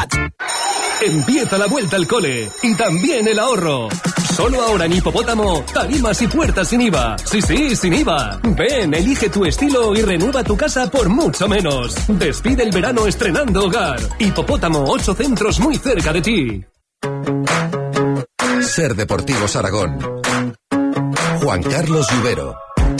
Empieza la vuelta al cole y también el ahorro. Solo ahora en Hipopótamo, tarimas y puertas sin IVA. Sí, sin IVA. Ven, elige tu estilo y renueva tu casa por mucho menos. Despide el verano estrenando hogar. Hipopótamo, 8 centros muy cerca de ti. Ser Deportivos Aragón. Juan Carlos Rivero.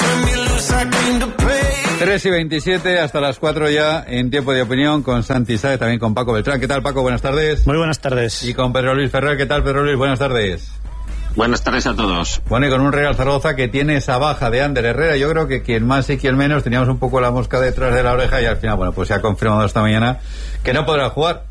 3:27, hasta las 4 ya en Tiempo de Opinión con Santi Sáez, también con Paco Beltrán. ¿Qué tal, Paco? Buenas tardes. Muy buenas tardes. Y con Pedro Luis Ferrer. ¿Qué tal, Pedro Luis? Buenas tardes. Buenas tardes a todos. Bueno, y con un Real Zaragoza que tiene esa baja de Ander Herrera. Yo creo que quien más y quien menos teníamos un poco la mosca detrás de la oreja y al final, bueno, pues se ha confirmado esta mañana que no podrá jugar.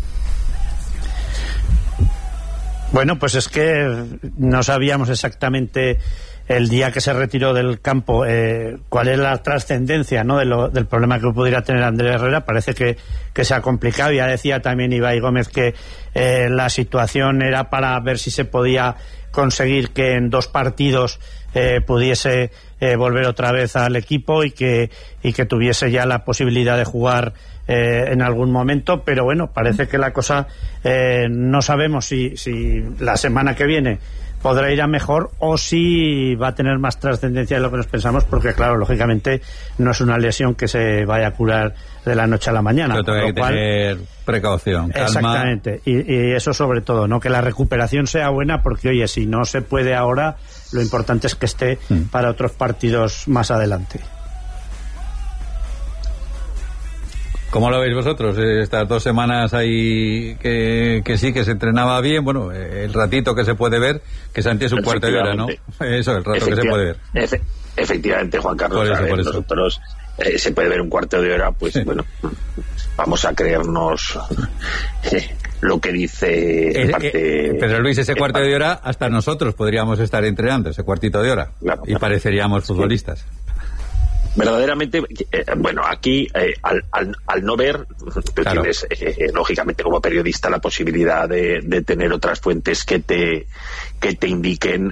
Bueno, pues es que no sabíamos exactamente el día que se retiró del campo cuál es la trascendencia, ¿no?, del problema que pudiera tener Ander Herrera. Parece que se ha complicado. Ya decía también Ibai Gómez que la situación era para ver si se podía conseguir que en 2 partidos pudiese volver otra vez al equipo y que tuviese ya la posibilidad de jugar en algún momento, pero bueno, parece que la cosa no sabemos si la semana que viene podrá ir a mejor o si va a tener más trascendencia de lo que nos pensamos, porque claro, lógicamente no es una lesión que se vaya a curar de la noche a la mañana. Pero hay que tener precaución, calma. Exactamente, y eso sobre todo, ¿no?, que la recuperación sea buena, porque oye, si no se puede ahora, lo importante es que esté para otros partidos más adelante. ¿Cómo lo veis vosotros? Estas 2 semanas ahí que sí, que se entrenaba bien, bueno, el ratito que se puede ver, que Santi es un cuarto de hora, ¿no? Eso, el rato que se puede ver. Efectivamente, Juan Carlos, por eso. Nosotros se puede ver un cuarto de hora, pues sí. Bueno, vamos a creernos lo que dice parte... Pero Luis, ese cuarto de hora, hasta nosotros podríamos estar entrenando ese cuartito de hora, claro, y pareceríamos futbolistas. Verdaderamente, bueno, aquí al no ver, tú claro, tienes lógicamente como periodista la posibilidad de tener otras fuentes que te indiquen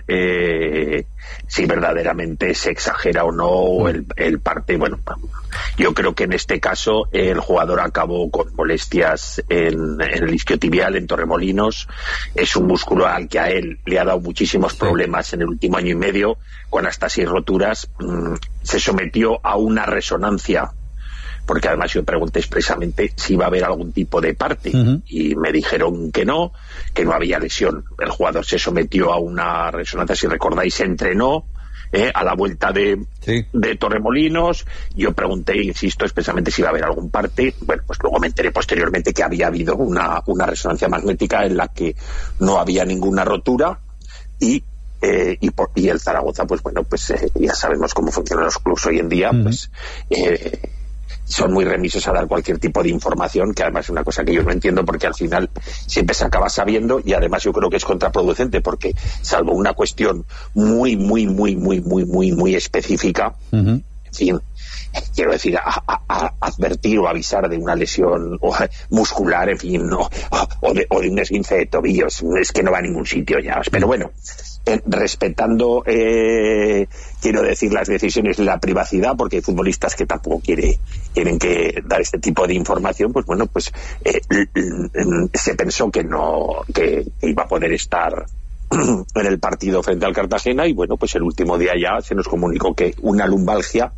si verdaderamente se exagera o no el parte. Bueno, yo creo que en este caso el jugador acabó con molestias en el isquiotibial, en Torremolinos. Es un músculo al que a él le ha dado muchísimos problemas en el último año y medio, con hasta 6 roturas. Se sometió a una resonancia, porque además yo pregunté expresamente si iba a haber algún tipo de parte, y me dijeron que no había lesión. El jugador se sometió a una resonancia, si recordáis, se entrenó a la vuelta de Torremolinos. Yo pregunté, insisto, expresamente si iba a haber algún parte. Bueno, pues luego me enteré posteriormente que había habido una resonancia magnética en la que no había ninguna rotura, y el Zaragoza, pues bueno, pues ya sabemos cómo funcionan los clubes hoy en día, pues son muy remisos a dar cualquier tipo de información, que además es una cosa que yo no entiendo, porque al final siempre se acaba sabiendo, y además yo creo que es contraproducente, porque salvo una cuestión muy específica, en fin, quiero decir, a advertir o avisar de una lesión muscular, en fin, o de un esguince de tobillos, es que no va a ningún sitio ya. Pero bueno, respetando, quiero decir, las decisiones de la privacidad, porque hay futbolistas que tampoco quieren que dar este tipo de información, pues bueno, pues se pensó que iba a poder estar en el partido frente al Cartagena, y bueno, pues el último día ya se nos comunicó que una lumbalgia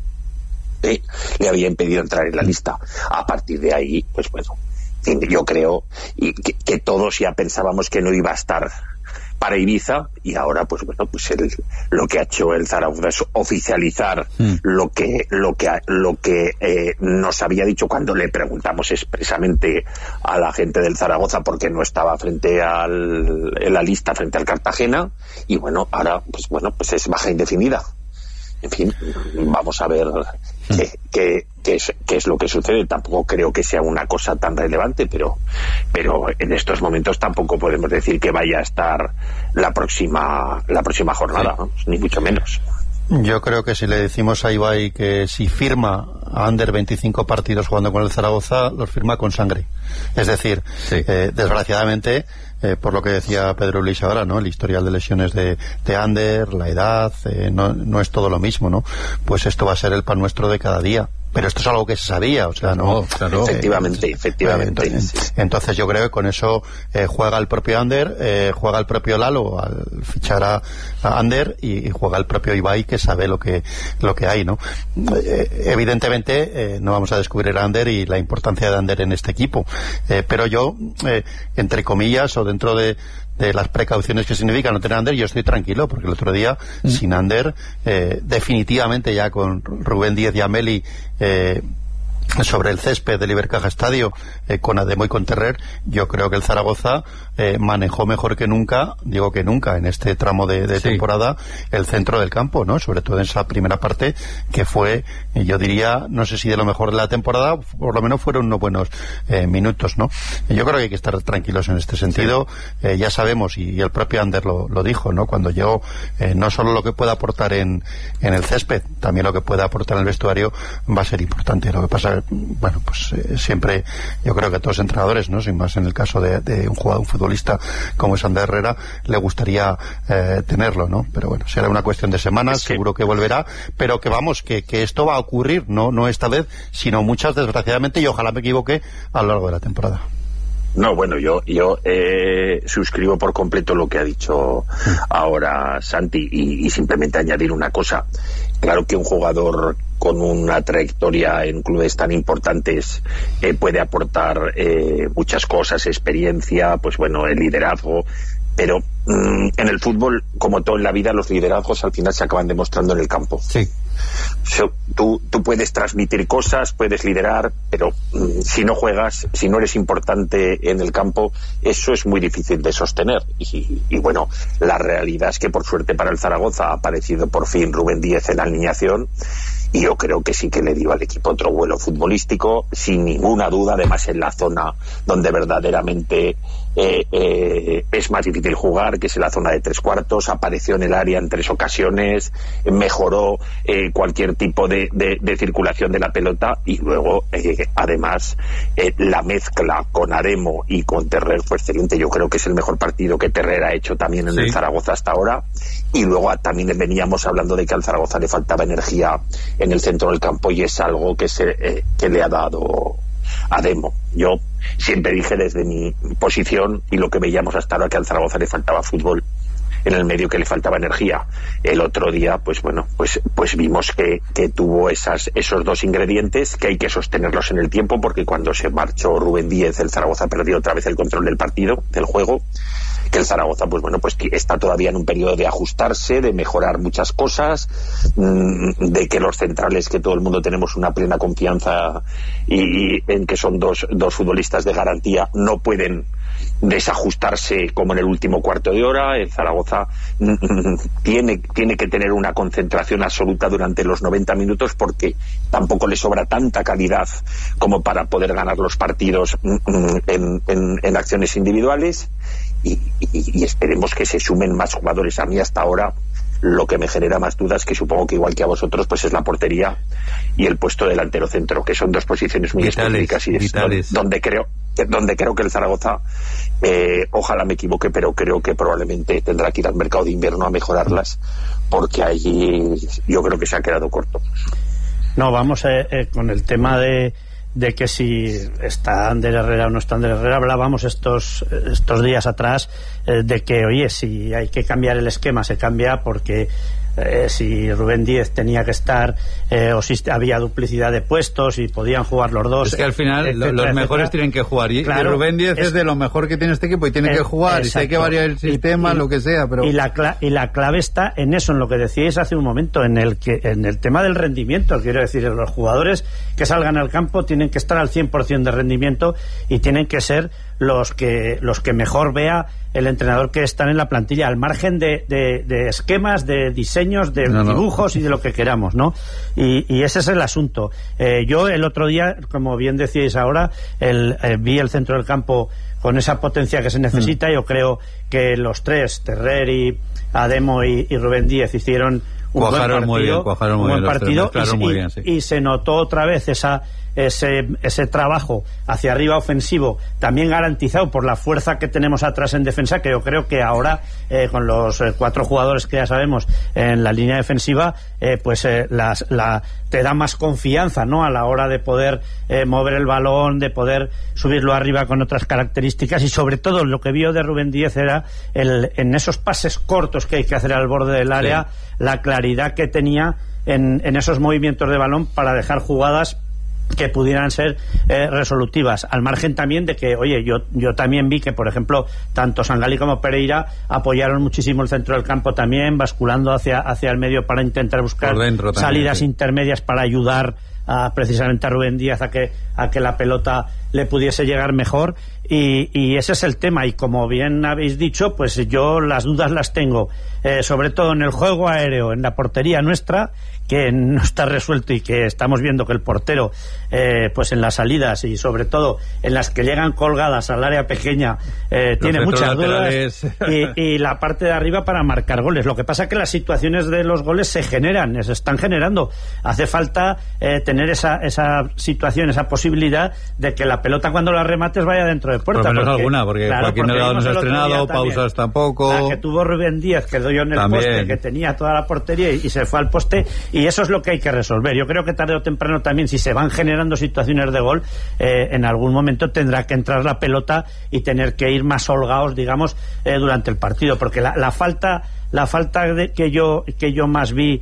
le había impedido entrar en la lista. A partir de ahí, pues bueno, yo creo que todos ya pensábamos que no iba a estar para Ibiza, y ahora pues bueno, pues lo que ha hecho el Zaragoza es oficializar lo que nos había dicho cuando le preguntamos expresamente a la gente del Zaragoza porque no estaba en la lista frente al Cartagena, y bueno, ahora pues es baja indefinida. En fin, vamos a ver qué es lo que sucede. Tampoco creo que sea una cosa tan relevante, pero en estos momentos tampoco podemos decir que vaya a estar la próxima jornada, ¿no? Ni mucho menos. Yo creo que si le decimos a Ibai que si firma a Ander 25 partidos jugando con el Zaragoza, los firma con sangre. Es decir, desgraciadamente, por lo que decía Pedro Luis ahora, ¿no?, el historial de lesiones de Ander, la edad, no es todo lo mismo, ¿no? Pues esto va a ser el pan nuestro de cada día. pero esto es algo que se sabía, o sea, no, claro. Efectivamente. Entonces yo creo que con eso juega el propio Ander, juega el propio Lalo al fichar a Ander, y juega el propio Ibai, que sabe lo que hay, ¿no? Evidentemente no vamos a descubrir a Ander y la importancia de Ander en este equipo, pero yo, entre comillas, o dentro de las precauciones que significa no tener a Ander, yo estoy tranquilo, porque el otro día sin Ander, definitivamente ya con Rubén Díez y Ameli sobre el césped del Ibercaja Estadio, con Ademo y con Terrer, yo creo que el Zaragoza manejó mejor que nunca, digo que nunca, en este tramo de temporada, el centro del campo, ¿no? Sobre todo en esa primera parte, que fue, yo diría, no sé si de lo mejor de la temporada, por lo menos fueron unos buenos minutos, ¿no? Yo creo que hay que estar tranquilos en este sentido. Ya sabemos, y el propio Ander lo dijo, ¿no? Cuando llegó, no solo lo que pueda aportar en el césped, también lo que pueda aportar en el vestuario va a ser importante. Lo que pasa, bueno, pues siempre, yo creo que a todos los entrenadores, ¿no? Sin más en el caso de un jugador, un futbolista como es Ander Herrera, le gustaría tenerlo, ¿no? Pero bueno, será una cuestión de semanas, seguro que volverá, pero que vamos, que esto va a ocurrir, no esta vez, sino muchas, desgraciadamente, y ojalá me equivoque, a lo largo de la temporada. No, bueno, yo suscribo por completo lo que ha dicho ahora Santi, y simplemente añadir una cosa. Claro que un jugador con una trayectoria en clubes tan importantes puede aportar muchas cosas, experiencia, pues bueno, el liderazgo, pero en el fútbol, como todo en la vida, los liderazgos al final se acaban demostrando en el campo. Sí. Tú puedes transmitir cosas, puedes liderar, pero si no juegas, si no eres importante en el campo, eso es muy difícil de sostener. Y bueno, la realidad es que por suerte para el Zaragoza ha aparecido por fin Rubén Díez en la alineación, y yo creo que sí que le dio al equipo otro vuelo futbolístico, sin ninguna duda, además en la zona donde verdaderamente es más difícil jugar, que es en la zona de tres cuartos. Apareció en el área en 3 ocasiones, mejoró cualquier tipo de circulación de la pelota, y luego además la mezcla con Ademo y con Terrer fue excelente. Yo creo que es el mejor partido que Terrer ha hecho también en el Zaragoza hasta ahora, y luego también veníamos hablando de que al Zaragoza le faltaba energía en el centro del campo, y es algo que le ha dado Ademo. Yo siempre dije desde mi posición, y lo que veíamos hasta ahora, que al Zaragoza le faltaba fútbol en el medio, que le faltaba energía. El otro día, pues bueno, pues vimos que tuvo esos 2 ingredientes, que hay que sostenerlos en el tiempo, porque cuando se marchó Rubén Díez, el Zaragoza perdió otra vez el control del partido, del juego. Que el Zaragoza, pues bueno, pues está todavía en un periodo de ajustarse, de mejorar muchas cosas, de que los centrales, que todo el mundo tenemos una plena confianza y en que son dos futbolistas de garantía, no pueden desajustarse como en el último cuarto de hora. El Zaragoza tiene que tener una concentración absoluta durante los 90 minutos, porque tampoco le sobra tanta calidad como para poder ganar los partidos en acciones individuales, y esperemos que se sumen más jugadores. A mí hasta ahora lo que me genera más dudas, que supongo que igual que a vosotros, pues es la portería y el puesto delantero centro, que son 2 posiciones muy específicas, y es donde creo que el Zaragoza, ojalá me equivoque, pero creo que probablemente tendrá que ir al mercado de invierno a mejorarlas, porque allí yo creo que se ha quedado corto. No, vamos con el tema de que si está Ander Herrera o no está Ander Herrera. Hablábamos estos días atrás de que, oye, si hay que cambiar el esquema, se cambia, porque si Rubén Díez tenía que estar, o si había duplicidad de puestos y podían jugar los dos. Es que al final los mejores tienen que jugar, y claro, Rubén Díez es de lo mejor que tiene este equipo, y tiene que jugar, exacto, y si hay que variar el sistema, lo que sea, pero... Y la clave está en eso, en lo que decíais hace un momento, en el tema del rendimiento. Quiero decir, los jugadores que salgan al campo tienen que estar al 100% de rendimiento, y tienen que ser los que mejor vea el entrenador que están en la plantilla, al margen de esquemas, de diseños, de dibujos y de lo que queramos, ¿no? Y ese es el asunto. Yo el otro día, como bien decíais ahora, vi el centro del campo con esa potencia que se necesita. Yo creo que los 3, Terrer y Ademo y Rubén Díez, hicieron un buen partido, y se notó otra vez esa ese trabajo hacia arriba ofensivo, también garantizado por la fuerza que tenemos atrás en defensa, que yo creo que ahora con los 4 jugadores que ya sabemos en la línea defensiva, te da más confianza, ¿no?, a la hora de poder mover el balón, de poder subirlo arriba con otras características. Y sobre todo lo que vio de Rubén Díaz era en esos pases cortos que hay que hacer al borde del área, la claridad que tenía en esos movimientos de balón para dejar jugadas que pudieran ser resolutivas, al margen también de que, oye, yo también vi que, por ejemplo, tanto Sangalí como Pereira apoyaron muchísimo el centro del campo también, basculando hacia el medio para intentar buscar salidas intermedias para ayudar precisamente a Rubén Díaz a que la pelota le pudiese llegar mejor, y ese es el tema. Y como bien habéis dicho, pues yo las dudas las tengo, sobre todo en el juego aéreo, en la portería nuestra, que no está resuelto, y que estamos viendo que el portero pues en las salidas y sobre todo en las que llegan colgadas al área pequeña tiene muchas dudas, y la parte de arriba para marcar goles. Lo que pasa es que las situaciones de los goles se están generando. Hace falta tener esa situación, esa posibilidad de que la pelota cuando la remates vaya dentro de puerta. Por lo menos alguna, porque Joaquín Delgado no se ha estrenado, pausas tampoco. La que tuvo Rubén Díaz, que dio en el poste, que tenía toda la portería y se fue al poste, y eso es lo que hay que resolver. Yo creo que tarde o temprano también, si se van generando situaciones de gol, en algún momento tendrá que entrar la pelota y tener que ir más holgados, digamos, durante el partido, porque la falta que yo más vi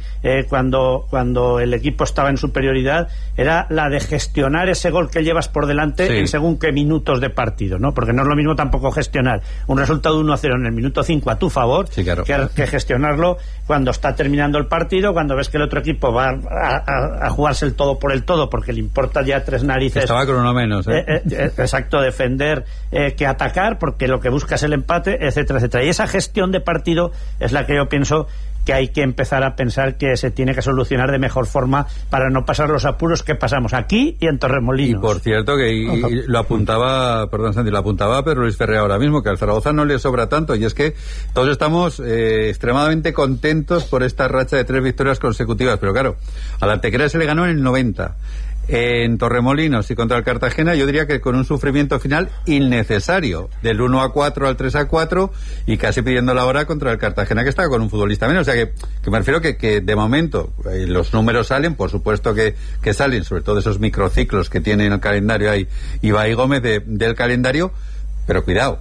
cuando el equipo estaba en superioridad era la de gestionar ese gol que llevas por delante en según qué minutos de partido, ¿no? Porque no es lo mismo tampoco gestionar un resultado 1-0 en el minuto 5 a tu favor, que gestionarlo cuando está terminando el partido, cuando ves que el otro equipo va a jugarse el todo por el todo, porque le importa ya 3 narices. Estaba con uno menos, exacto, defender que atacar, porque lo que busca es el empate, etcétera, etcétera. Y esa gestión de partido es la que yo pienso que hay que empezar a pensar que se tiene que solucionar de mejor forma para no pasar los apuros que pasamos aquí y en Torremolinos. Y por cierto, que lo apuntaba, perdón Santi, lo apuntaba Pedro Luis Ferrer ahora mismo, que al Zaragoza no le sobra tanto, y es que todos estamos extremadamente contentos por esta racha de 3 victorias consecutivas, pero claro, al Antequera se le ganó en el 90. En Torremolinos y contra el Cartagena, yo diría que con un sufrimiento final innecesario, del 1-4 al 3-4, y casi pidiendo la hora contra el Cartagena, que estaba con un futbolista menos. O sea que me refiero que de momento los números salen, por supuesto que salen, sobre todo esos microciclos que tiene en el calendario ahí Ibai Gómez del calendario, pero cuidado.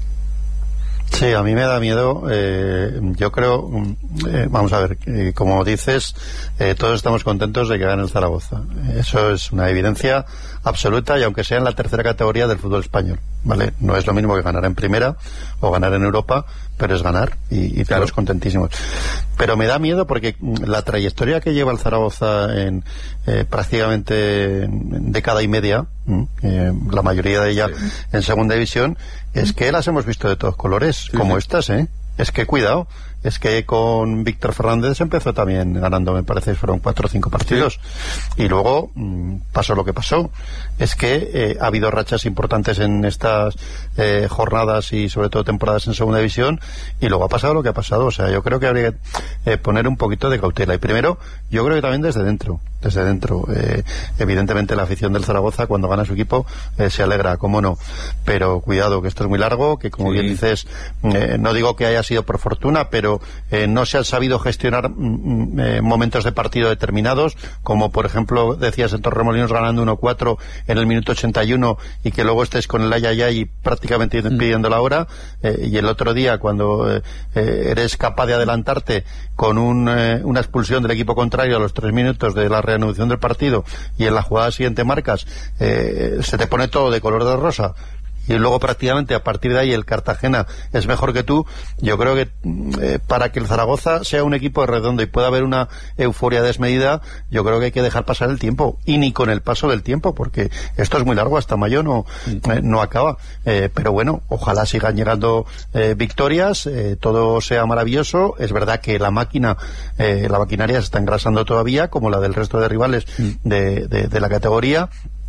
Sí, a mí me da miedo. Yo creo, vamos a ver, como dices, todos estamos contentos de que gane el Zaragoza. Eso es una evidencia absoluta, y aunque sea en la tercera categoría del fútbol español, ¿vale? No es lo mismo que ganar en primera o ganar en Europa, pero es ganar, y todos contentísimos. Pero me da miedo porque la trayectoria que lleva el Zaragoza en prácticamente década y media, la mayoría de ella en segunda división, es que las hemos visto de todos colores, como estas, Es que cuidado, es que con Víctor Fernández empezó también ganando, me parece, fueron 4 o 5 partidos, y luego pasó lo que pasó. Es que ha habido rachas importantes en estas jornadas y sobre todo temporadas en segunda división, y luego ha pasado lo que ha pasado. O sea, yo creo que habría que poner un poquito de cautela, y primero, yo creo que también desde dentro, evidentemente la afición del Zaragoza cuando gana su equipo se alegra, cómo no, pero cuidado, que esto es muy largo, que como bien dices, no digo que haya sido por fortuna, pero no se han sabido gestionar momentos de partido determinados, como por ejemplo decías en Torremolinos ganando 1-4 en el minuto 81, y que luego estés con el ayayay y prácticamente pidiendo la hora, y el otro día cuando eres capaz de adelantarte con una expulsión del equipo contrario a los 3 minutos de la reanudación del partido, y en la jugada siguiente marcas, se te pone todo de color de rosa, y luego prácticamente a partir de ahí el Cartagena es mejor que tú. Yo creo que para que el Zaragoza sea un equipo redondo y pueda haber una euforia desmedida, yo creo que hay que dejar pasar el tiempo, y ni con el paso del tiempo, porque esto es muy largo, hasta mayo no acaba, pero bueno, ojalá sigan llegando victorias, todo sea maravilloso. Es verdad que la maquinaria se está engrasando todavía, como la del resto de rivales de la categoría,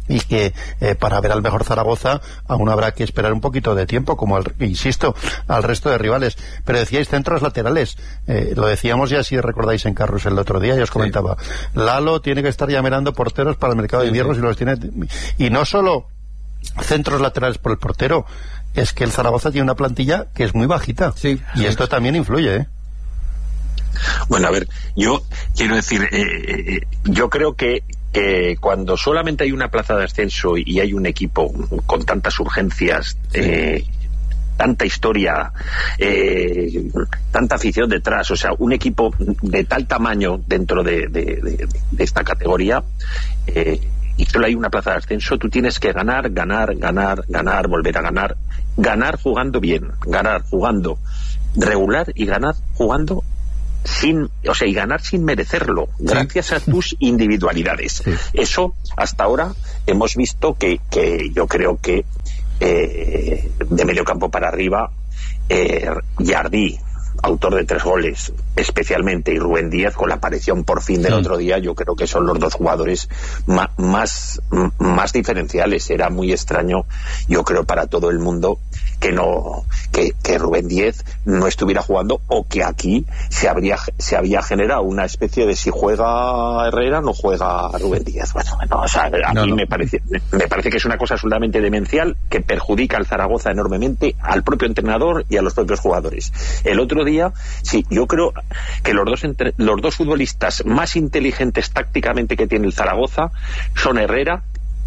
y que para ver al mejor Zaragoza aún habrá que esperar un poquito de tiempo, como insisto, al resto de rivales. Pero decíais centros laterales, lo decíamos ya, si recordáis, en Carrus el otro día, ya os comentaba, Lalo tiene que estar ya mirando porteros para el mercado de invierno, si los tiene, y no solo centros laterales por el portero, es que el Zaragoza tiene una plantilla que es muy bajita, y esto también influye, Bueno, a ver, yo quiero decir, yo creo que cuando solamente hay una plaza de ascenso y hay un equipo con tantas urgencias, tanta historia, tanta afición detrás, o sea, un equipo de tal tamaño dentro de esta categoría, y solo hay una plaza de ascenso, tú tienes que ganar, volver a ganar jugando bien, ganar jugando regular y ganar jugando y ganar sin merecerlo, gracias a tus individualidades. Eso hasta ahora hemos visto que yo creo que de medio campo para arriba, Jardí, autor de 3 goles especialmente, y Rubén Díaz con la aparición por fin del otro día, yo creo que son los 2 jugadores más diferenciales. Era muy extraño, yo creo, para todo el mundo que Rubén Díaz no estuviera jugando, o que aquí se había generado una especie de si juega Herrera no juega Rubén Díaz. Bueno, o sea, aquí me parece que es una cosa absolutamente demencial, que perjudica al Zaragoza enormemente, al propio entrenador y a los propios jugadores. El otro día, sí, yo creo que los dos futbolistas más inteligentes tácticamente que tiene el Zaragoza son Herrera,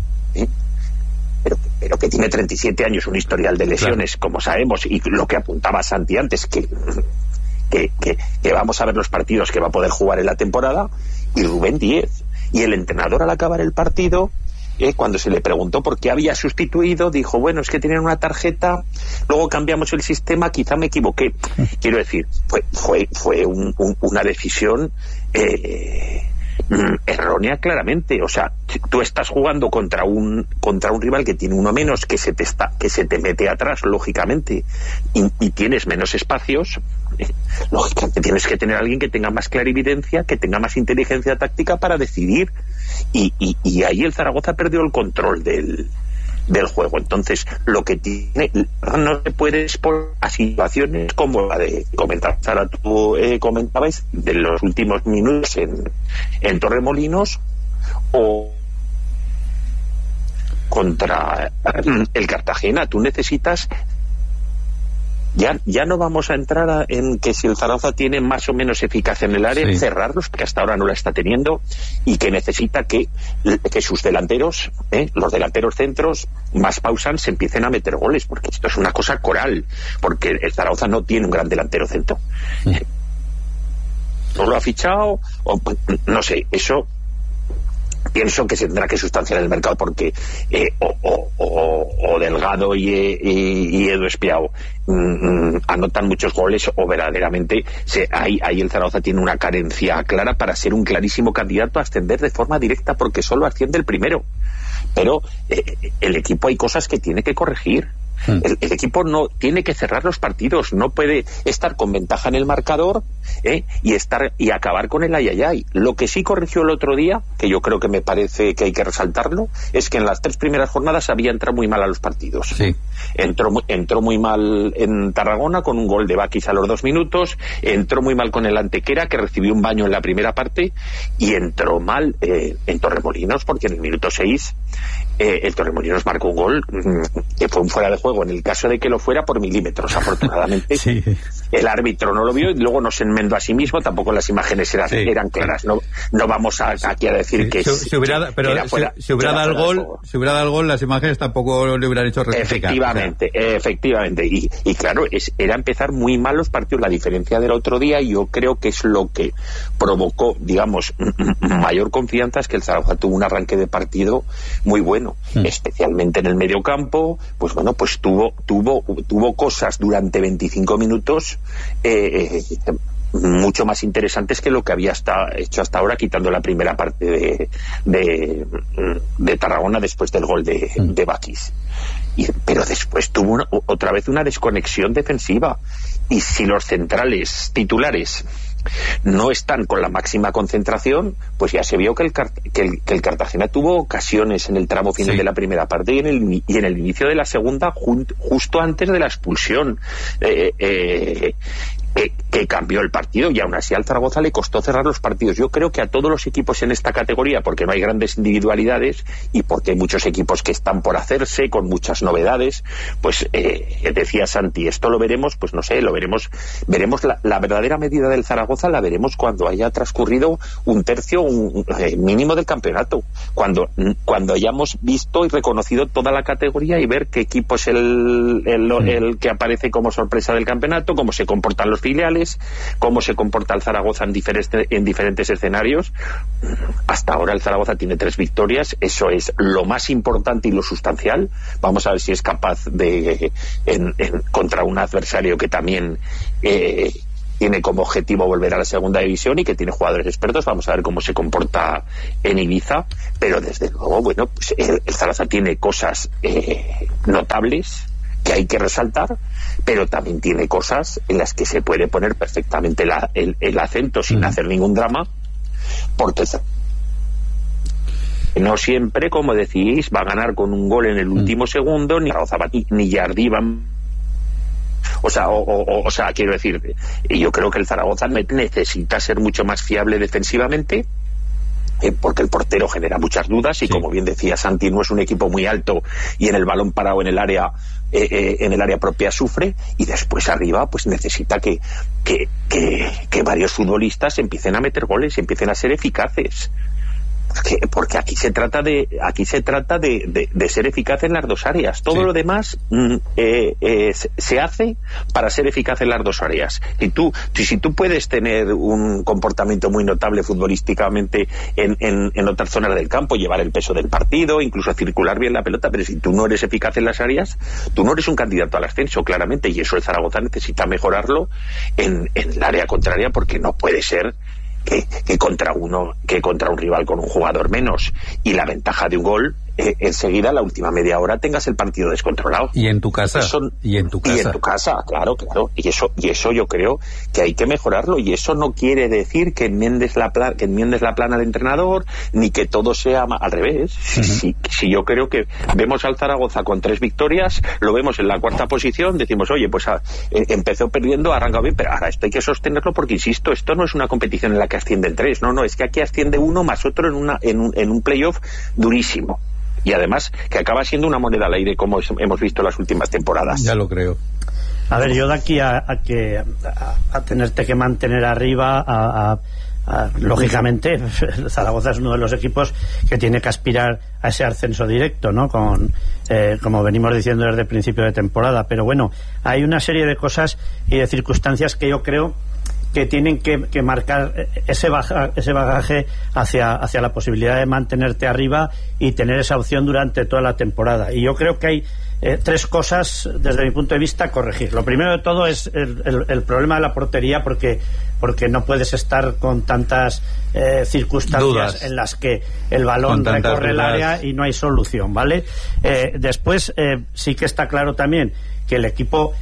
pero que tiene 37 años, un historial de lesiones, como sabemos, y lo que apuntaba Santi antes, que vamos a ver los partidos que va a poder jugar en la temporada, y Rubén Díaz. Y el entrenador, al acabar el partido, cuando se le preguntó por qué había sustituido, dijo, bueno, es que tenían una tarjeta, luego cambiamos el sistema, quizá me equivoqué. Quiero decir, fue una decisión errónea, claramente. O sea, tú estás jugando contra un rival que tiene uno menos, que se te mete atrás, lógicamente, y tienes menos espacios. Lógicamente tienes que tener a alguien que tenga más clarividencia, que tenga más inteligencia táctica para decidir, y ahí el Zaragoza perdió el control del juego. Entonces, lo que tiene, no se puede exponer a situaciones como la de comentar, Sara, tú comentabais, de los últimos minutos en Torremolinos, o contra el Cartagena. Tú necesitas, ya no vamos a entrar en que si el Zaragoza tiene más o menos eficacia en el área, cerrarlos, porque hasta ahora no la está teniendo, y que necesita que sus delanteros, los delanteros centros más pausan, se empiecen a meter goles, porque esto es una cosa coral, porque el Zaragoza no tiene un gran delantero centro. No lo ha fichado, o no sé, eso pienso que se tendrá que sustanciar en el mercado, porque o Delgado y Edu Espiao anotan muchos goles, o verdaderamente ahí el Zaragoza tiene una carencia clara para ser un clarísimo candidato a ascender de forma directa, porque solo asciende el primero. Pero el equipo, hay cosas que tiene que corregir. El equipo no tiene que cerrar los partidos, no puede estar con ventaja en el marcador y acabar con el ayayay. Lo que sí corrigió el otro día, que yo creo que me parece que hay que resaltarlo, es que en las 3 primeras jornadas había entrado muy mal a los partidos. Entró muy mal en Tarragona con un gol de Bakis a los 2 minutos, entró muy mal con el Antequera, que recibió un baño en la primera parte, y entró mal en Torremolinos, porque en el minuto 6 el Torremolinos marcó un gol que fue un fuera de juego, en el caso de que lo fuera, por milímetros. Afortunadamente el árbitro no lo vio, y luego no se enmendó a sí mismo. Tampoco las imágenes eran claras. No vamos aquí a decir que si hubiera dado el gol, las imágenes tampoco le hubieran hecho rectificar. Efectivamente. Y claro, era empezar muy mal los partidos. La diferencia del otro día, yo creo que es lo que provocó, digamos, mayor confianza, es que el Zaragoza tuvo un arranque de partido muy bueno, especialmente en el medio campo. Pues bueno, pues tuvo cosas durante 25 minutos mucho más interesantes que lo que había hecho hasta ahora, quitando la primera parte de Tarragona después del gol de Bakis. Pero después tuvo otra vez una desconexión defensiva, y si los centrales titulares no están con la máxima concentración, pues ya se vio que el Cartagena tuvo ocasiones en el tramo final de la primera parte y en el inicio de la segunda, justo antes de la expulsión, que cambió el partido, y aún así al Zaragoza le costó cerrar los partidos. Yo creo que a todos los equipos en esta categoría, porque no hay grandes individualidades y porque hay muchos equipos que están por hacerse con muchas novedades, pues decía Santi, esto lo veremos, pues no sé, veremos la verdadera medida del Zaragoza la veremos cuando haya transcurrido un tercio mínimo del campeonato, cuando hayamos visto y reconocido toda la categoría y ver qué equipo es el que aparece como sorpresa del campeonato, cómo se comportan los filiales, cómo se comporta el Zaragoza en diferentes escenarios. Hasta ahora el Zaragoza tiene 3 victorias, eso es lo más importante y lo sustancial. Vamos a ver si es capaz de contra un adversario que también tiene como objetivo volver a la segunda división y que tiene jugadores expertos. Vamos a ver cómo se comporta en Ibiza, pero desde luego, bueno, pues el Zaragoza tiene cosas notables que hay que resaltar, pero también tiene cosas en las que se puede poner perfectamente el acento sin hacer ningún drama, porque no siempre, como decís, va a ganar con un gol en el último segundo, ni Zabati ni Jardí van. O sea, quiero decir, yo creo que el Zaragoza necesita ser mucho más fiable defensivamente, porque el portero genera muchas dudas y como bien decía Santi, no es un equipo muy alto y en el balón parado en el área propia sufre, y después arriba pues necesita que varios futbolistas empiecen a meter goles y empiecen a ser eficaces. Porque aquí se trata de ser eficaz en las dos áreas. Todo lo demás se hace para ser eficaz en las dos áreas. Si tú puedes tener un comportamiento muy notable futbolísticamente en otras zonas del campo, llevar el peso del partido, incluso circular bien la pelota, pero si tú no eres eficaz en las áreas, tú no eres un candidato al ascenso, claramente, y eso el Zaragoza necesita mejorarlo en el área contraria, porque no puede ser que contra un rival con un jugador menos y la ventaja de un gol, enseguida la última media hora tengas el partido descontrolado. Y en tu casa. Y en tu casa, claro. Y eso yo creo que hay que mejorarlo, y eso no quiere decir que enmiendes la plana del entrenador, ni que todo sea al revés. Si yo creo que vemos al Zaragoza con 3 victorias, lo vemos en la 4ª posición, decimos, oye, pues empezó perdiendo, ha arrancado bien, pero ahora esto hay que sostenerlo, porque insisto, esto no es una competición en la que ascienden 3, no, es que aquí asciende uno más otro en un playoff durísimo. Y además que acaba siendo una moneda al aire, como hemos visto en las últimas temporadas. Ya lo creo. A ver, yo de aquí a tenerte que mantener arriba, lógicamente el Zaragoza es uno de los equipos que tiene que aspirar a ese ascenso directo, ¿no? Como venimos diciendo desde el principio de temporada. Pero bueno, hay una serie de cosas y de circunstancias que yo creo que tienen que marcar ese bagaje hacia la posibilidad de mantenerte arriba y tener esa opción durante toda la temporada. Y yo creo que hay 3 cosas desde mi punto de vista a corregir. Lo primero de todo es el problema de la portería, porque no puedes estar con tantas circunstancias dudas en las que el balón recorre el área y no hay solución, ¿vale? Después sí que está claro también que el equipo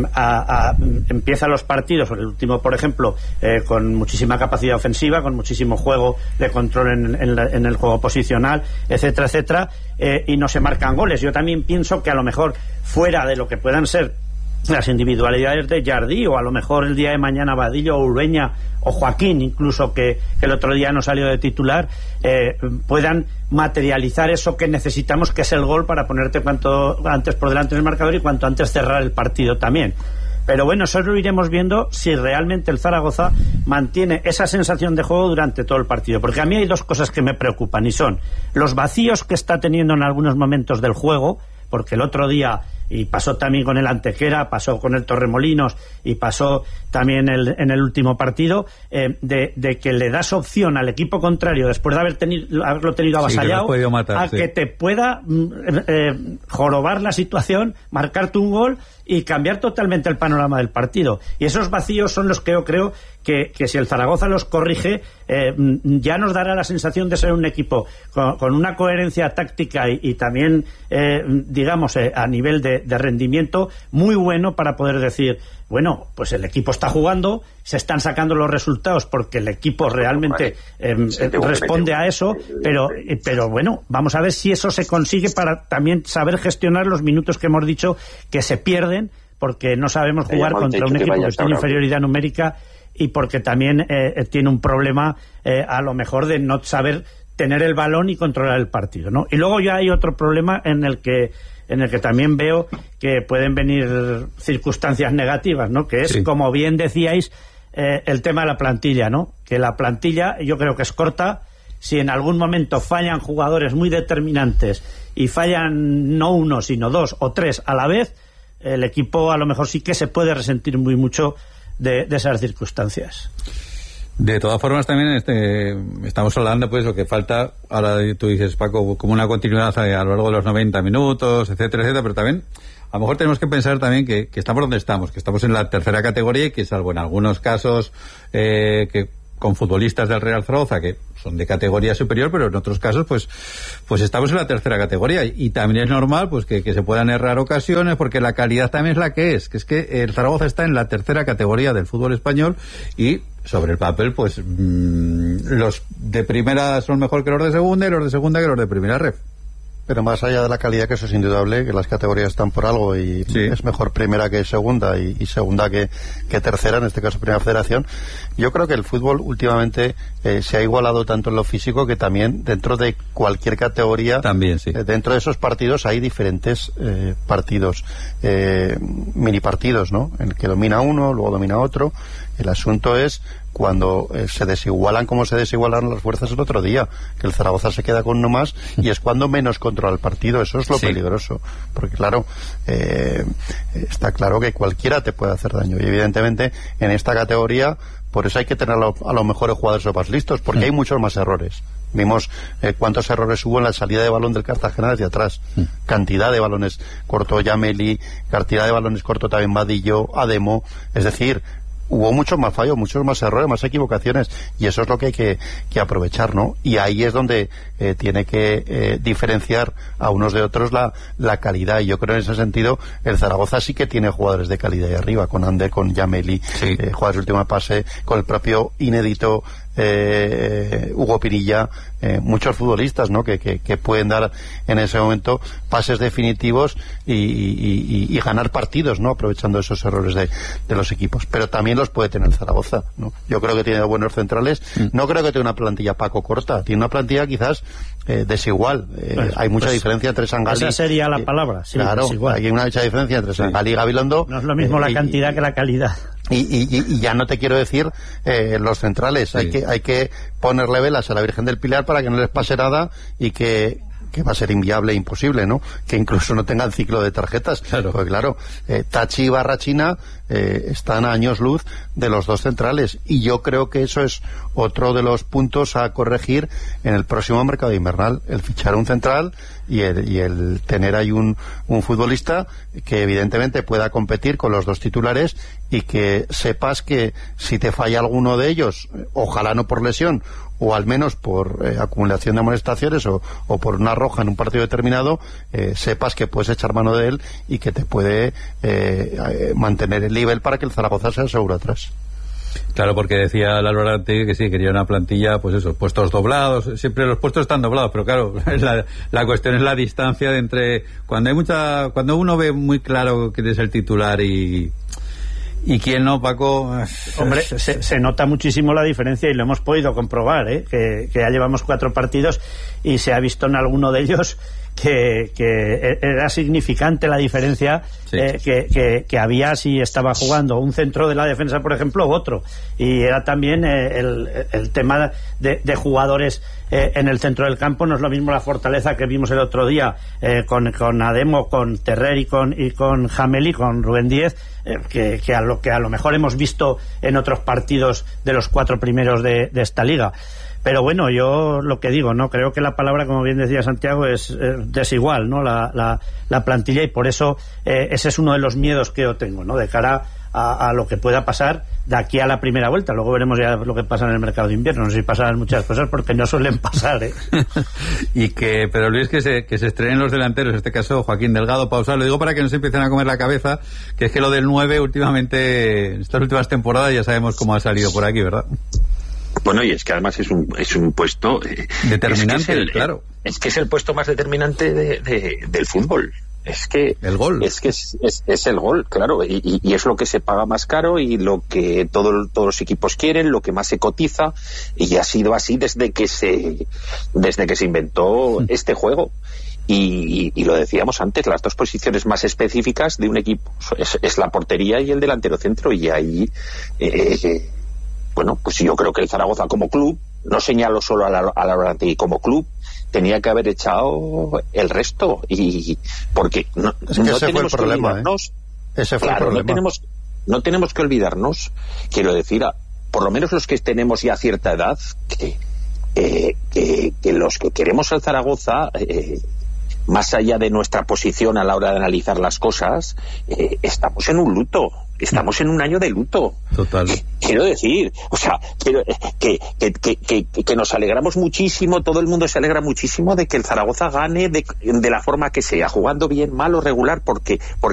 empieza los partidos, el último por ejemplo, con muchísima capacidad ofensiva, con muchísimo juego de control en el juego posicional, etcétera, y no se marcan goles. Yo también pienso que a lo mejor fuera de lo que puedan ser las individualidades de Jardí, o a lo mejor el día de mañana Vadillo o Urueña o Joaquín, incluso que el otro día no salió de titular, puedan materializar eso que necesitamos, que es el gol, para ponerte cuanto antes por delante del marcador y cuanto antes cerrar el partido también. Pero bueno, eso lo iremos viendo si realmente el Zaragoza mantiene esa sensación de juego durante todo el partido, porque a mí hay 2 cosas que me preocupan, y son los vacíos que está teniendo en algunos momentos del juego, porque el otro día, y pasó también con el Antequera, pasó con el Torremolinos y pasó también en el último partido, de que le das opción al equipo contrario, después de haberlo tenido avasallado, que te pueda jorobar la situación, marcarte un gol y cambiar totalmente el panorama del partido. Y esos vacíos son los que yo creo que si el Zaragoza los corrige, ya nos dará la sensación de ser un equipo con una coherencia táctica y también digamos a nivel de de rendimiento muy bueno para poder decir, bueno, pues el equipo está jugando, se están sacando los resultados porque el equipo realmente responde a eso, pero bueno, vamos a ver si eso se consigue para también saber gestionar los minutos que hemos dicho que se pierden porque no sabemos jugar contra un equipo que tiene inferioridad numérica y porque también tiene un problema a lo mejor de no saber tener el balón y controlar el partido, ¿no? Y luego ya hay otro problema en el que también veo que pueden venir circunstancias negativas, ¿no? Que es, como bien decíais, el tema de la plantilla, ¿no? Que la plantilla yo creo que es corta. Si en algún momento fallan jugadores muy determinantes y fallan no uno, sino dos o tres a la vez, el equipo a lo mejor sí que se puede resentir muy mucho de esas circunstancias. De todas formas también estamos hablando pues lo que falta, ahora tú dices, Paco, como una continuidad a lo largo de los 90 minutos, etcétera, etcétera, pero también a lo mejor tenemos que pensar también que estamos donde estamos, que estamos en la tercera categoría y que salvo en algunos casos que con futbolistas del Real Zaragoza que son de categoría superior, pero en otros casos pues estamos en la tercera categoría y también es normal pues que se puedan errar ocasiones porque la calidad también es la que es que el Zaragoza está en la tercera categoría del fútbol español y sobre el papel pues los de primera son mejor que los de segunda y los de segunda que los de primera ref. Pero más allá de la calidad, que eso es indudable, que las categorías están por algo y es mejor primera que segunda y segunda que tercera, en este caso primera federación, yo creo que el fútbol últimamente se ha igualado tanto en lo físico que también dentro de cualquier categoría, también, dentro de esos partidos hay diferentes partidos, mini partidos, ¿no? En el que domina uno, luego domina otro. El asunto es cuando se desigualan como se desigualaron las fuerzas el otro día, que el Zaragoza se queda con uno más y es cuando menos controla el partido. Eso es lo peligroso, porque claro, está claro que cualquiera te puede hacer daño y evidentemente en esta categoría por eso hay que tener a los mejores jugadores más listos, porque hay muchos más errores. Vimos cuántos errores hubo en la salida de balón del Cartagena desde atrás. Cantidad de balones cortó Yameli, cantidad de balones cortó también Vadillo, Ademo, es decir, hubo muchos más fallos, muchos más errores, más equivocaciones, y eso es lo que hay que aprovechar, ¿no? Y ahí es donde tiene que diferenciar a unos de otros la calidad, y yo creo en ese sentido el Zaragoza sí que tiene jugadores de calidad ahí arriba, con Ander, con Yameli, jugadores de última pase, con el propio inédito Hugo Pinilla, muchos futbolistas, ¿no? que pueden dar en ese momento pases definitivos y ganar partidos, ¿no? Aprovechando esos errores de los equipos, pero también los puede tener Zaragoza, ¿no? Yo creo que tiene buenos centrales, no creo que tenga una plantilla Paco corta, tiene una plantilla quizás desigual, hay mucha diferencia entre Sangalí, esa sería la palabra, claro, desigual. Hay mucha diferencia entre Sangalí y Gabilondo, no es lo mismo la cantidad que la calidad. Y ya no te quiero decir los centrales, hay que ponerle velas a la Virgen del Pilar para que no les pase nada y que va a ser inviable e imposible, ¿no? Que incluso no tengan ciclo de tarjetas. Claro. Porque claro, Tachi y Barrachina están a años luz de los dos centrales, y yo creo que eso es otro de los puntos a corregir en el próximo mercado invernal, el fichar un central y el tener ahí un futbolista que evidentemente pueda competir con los dos titulares y que sepas que si te falla alguno de ellos, ojalá no por lesión o al menos por acumulación de amonestaciones o por una roja en un partido determinado, sepas que puedes echar mano de él y que te puede mantener el nivel para que el Zaragoza sea seguro atrás. Claro, porque decía Lalo Arante que sí, quería una plantilla, pues eso, puestos doblados, siempre los puestos están doblados, pero claro, la cuestión es la distancia de entre, cuando uno ve muy claro quién es el titular y quién no, Paco. Hombre, se nota muchísimo la diferencia y lo hemos podido comprobar, que ya llevamos 4 partidos y se ha visto en alguno de ellos que era significante la diferencia que había si estaba jugando un centro de la defensa, por ejemplo, u otro, y era también el tema de jugadores en el centro del campo. No es lo mismo la fortaleza que vimos el otro día con Ademo, con Terrer y con Jameli, con Rubén Díez, que a lo mejor hemos visto en otros partidos de los 4 primeros de esta liga. Pero bueno, yo lo que digo, ¿no? Creo que la palabra, como bien decía Santiago, es desigual, ¿no? La plantilla, y por eso ese es uno de los miedos que yo tengo, ¿no? De cara a lo que pueda pasar de aquí a la primera vuelta. Luego veremos ya lo que pasa en el mercado de invierno. No sé si pasarán muchas cosas, porque no suelen pasar, ¿eh? Pero Luis, que se estrenen los delanteros, en este caso Joaquín Delgado, Pausal, lo digo para que no se empiecen a comer la cabeza, que es que lo del 9 últimamente, estas últimas temporadas ya sabemos cómo ha salido por aquí, ¿verdad? Bueno, y es que además es un puesto determinante, claro. Es que es el puesto más determinante del fútbol. Es que el gol. Es que es el gol, claro, y es lo que se paga más caro y lo que todos los equipos quieren, lo que más se cotiza, y ha sido así desde que se inventó este juego. Y lo decíamos antes, las dos posiciones más específicas de un equipo es la portería y el delantero centro, y ahí bueno, pues yo creo que el Zaragoza como club, no señalo solo a la Orantegui, como club tenía que haber echado el resto, y porque no tenemos que olvidarnos, ese fue el problema. No tenemos que olvidarnos, quiero decir, por lo menos los que tenemos ya cierta edad, que los que queremos al Zaragoza, más allá de nuestra posición a la hora de analizar las cosas, estamos en un luto. Estamos en un año de luto. Total. Quiero decir, o sea, que nos alegramos muchísimo, todo el mundo se alegra muchísimo de que el Zaragoza gane de la forma que sea, jugando bien, mal o regular, porque